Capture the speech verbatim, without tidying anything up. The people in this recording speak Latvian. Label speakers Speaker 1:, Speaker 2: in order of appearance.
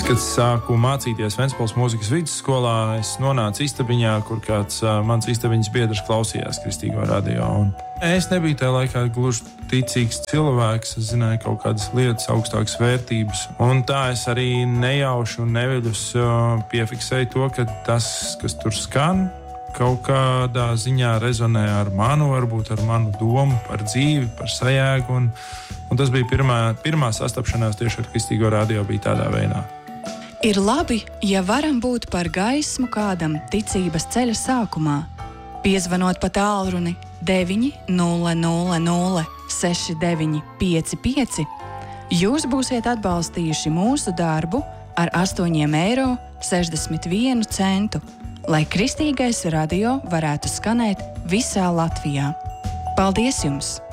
Speaker 1: Kad sāku mācīties Ventspils mūzikas vidusskolā, es nonācu istabiņā, kur kāds uh, mans istabiņas biedrs klausījās Kristīgo radio. Un es nebiju tajā laikā gluži ticīgs cilvēks, es zināju kaut kādas lietas, augstākas vērtības. Un tā es arī nejauši un neviļus uh, piefiksēju to, ka tas, kas tur skan, kaut kādā ziņā rezonē ar manu, varbūt ar manu domu par dzīvi, par sajēgu. Un, un tas bija pirmā, pirmā sastapšanās tieši ar Kristīgo radio bija tādā veidā.
Speaker 2: Ir labi, ja varam būt par gaismu kādam ticības ceļa sākumā. Piezvanot pa tālruni deviņi nulle nulle nulle seši deviņi pieci pieci, jūs būsiet atbalstījuši mūsu darbu ar astoņiem eiro sešdesmit vienu centu, lai Kristīgais radio varētu skanēt visā Latvijā. Paldies jums!